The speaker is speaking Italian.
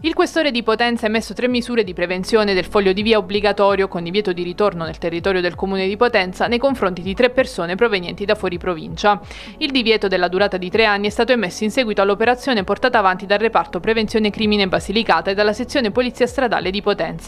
Il questore di Potenza ha emesso 3 misure di prevenzione del foglio di via obbligatorio con divieto di ritorno nel territorio del comune di Potenza nei confronti di 3 persone provenienti da fuori provincia. Il divieto della durata di 3 anni è stato emesso in seguito all'operazione portata avanti dal reparto Prevenzione Crimine Basilicata e dalla sezione Polizia Stradale di Potenza.